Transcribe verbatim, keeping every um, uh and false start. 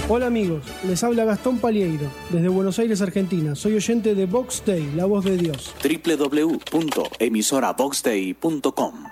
Hola amigos, les habla Gastón Palieiro, desde Buenos Aires, Argentina. Soy oyente de Vox Day, la voz de Dios. doble u doble u doble u punto emisora vox day punto com